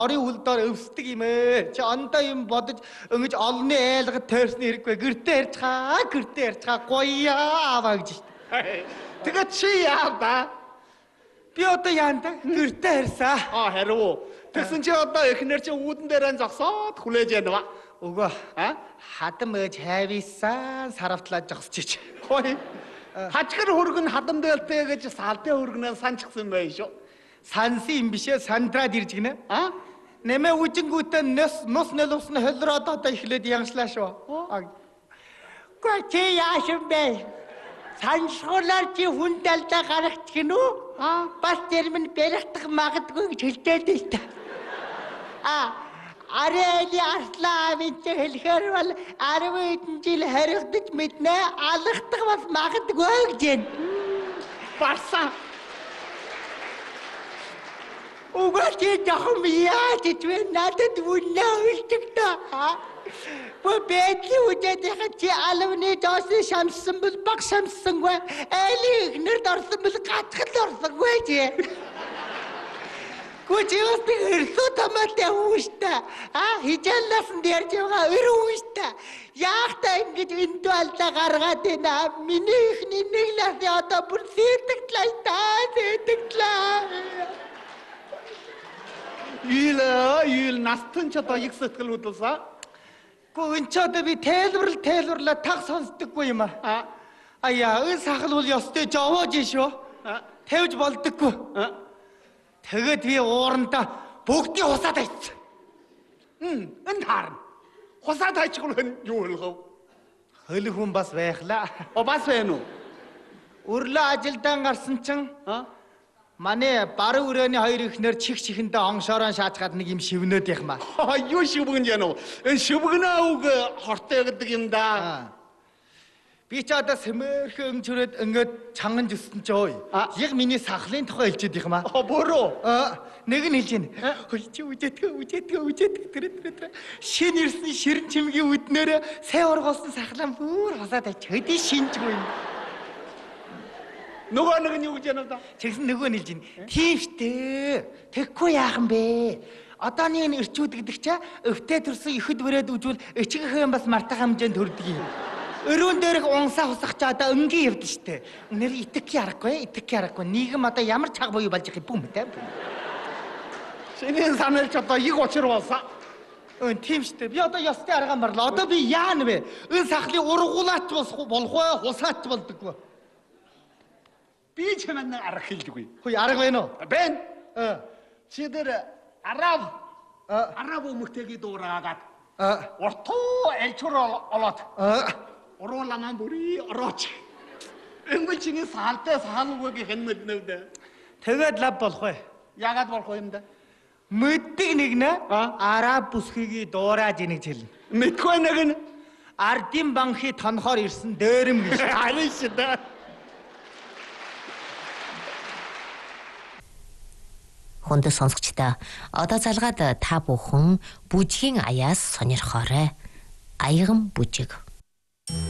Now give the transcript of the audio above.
Орын үлдээр өвсдөг юм ээ. Чи ондоо юм бодож ингэж олонний айлгад тойрсны хэрэггүй. Гэртээ ярьж хаа гоёа аваа гэж шүү дээ. Тэгээд чи яав да? Би одоо яанда гэртээ ярьсаа. Харин. Тэгсэн чи одоо эхнэр чи үүдэн дээрээ зогсоод хүлээж яана ба. Өгөө. Хадам ээж хайвисаа саравтлаад жогсчих. Хой. Хачгар хөргөн хадам дээлтэй гэж салдын хөргөнөө санчихсан байх шүү. Сансан юм бишээ сандраад ирж гинэ. Нэмээ үжингүүтээ нус нэлусны холроод одоо эхлээд яншлаа шүү. Гоо чи яашин бэ? Саншгуулаар чи хүн далдаа гаргачих гинүү? Бас термин бэрхтэх магадгүй гэж хэлдэг л та. Арэли арслаа авинч хэлэхэр бол 10 хэдэн жил хоригдож мэднэ алгадах бас магадгүй гэж байна. Барсан. Угаас чи жоохон яаж ч вэ надад үнэ үлдэх та. Бэдли үдээд чи алвны доос шамсан бол баг шамсангүй. Эли игнэрд орсон бол гацхал орсонгүй чи. Гүчээс нэг өрсө томоотой хүүштэй. Хижээлнаас нь ярьж байгаа өрөөштэй. Яахта ингэж энд байлаа гаргаад байна. Миний ихний нэг ласын одоо бүр сэтгдлээ. Ил настан ч одоо их сэтгэл хөдлөсөн. Гүн энэ ч одоо би тайлбарлаа таг сонсдоггүй юм аа. Аяа, энэ сахал бол ёстой жовоож шүү. Тавьж болдоггүй. Тэгээд би уурандаа бүгдийг хусаад айцсан. Энэ харна. Хусаад айчихгүй юу хэлгав? Хөлөг хүн бас байхлаа. Бас байна уу? Өрлөө ажилдаа гарсан чинь манай баруун өрөөний хоёр ихнэр чихэндээ оншоороо шаачгаад нэг юм шивнөөд яхмаа. Юу шивгэн яана уу? Энэ шивгэнээ үг хортой гэдэг юм да. Би ч одоо сэмэрхэн өмчрөөд ингээд чанган зүссэн ч ой. Яг миний сахлын тухай хэлчихэд яхмаа. Бөрөө. Нэг нь хэлж байна. Хой чи үжэтгэв тэр. Шин ирсэн ширэн чимгийн үднээр сай ургуулсан сахлан бүр хасаад ач хөдий шинжгүй юм. Нөгөө нэг нь юу гэж яана да? Тэгсэн нөгөө нь хэлж байна. Тийм штэ. Тэгхгүй яахан бэ? Одооний энэ эрчүүд гэдэг чинь өвтөө төрсөн ихэд бүрээд үжүүл эчгхэн бас мартах хэмжээнд төрдөг юм. Өрөөн дээрх унсаа хусах ч одоо өнгийн явд штэ. Нэр итгэх аргагүй. Нийгэм одоо ямар чаг буюу болж их бүм тэ. Шинийн саналч одоо их учир болсон. Тийм штэ. Би одоо ёстой арга марлаа. Одоо би яана вэ? Энэ сахлын ургуулаач болох вэ? Хусаач болдоггүй. Би чамд нэг арга хэлдэггүй. Хөөе арга байна уу? Бэн. Чи дээр арав өмгтэйг дуураагаад уртуу элчур олоод урууламан бүрий орооч. Энгүүл чиний саалтай саалгүйг хэнмэднэвдэ. Тэгээд лав болох вэ? Яагаад болох юм да? Мэддэг нэг нэ араб бүсгийг дуурайж ийнэ гэж хэлнэ. Мэдгүй нэг нь ардын банхи тонхоор ирсэн дээрэм гэж. Харин шүү дээ. Хүнд сонсогчдоо одоо залгаад та бүхэн бүжгийн аяас сонирхоорой. Аяган бүжиг.